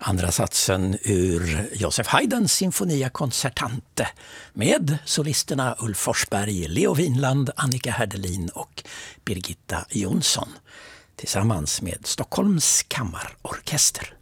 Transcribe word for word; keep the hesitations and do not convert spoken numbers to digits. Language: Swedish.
Andra satsen ur Joseph Haydns Sinfonia Concertante med solisterna Ulf Forsberg, Leo Winland, Annika Herdelin och Birgitta Jonsson tillsammans med Stockholms kammarorkester.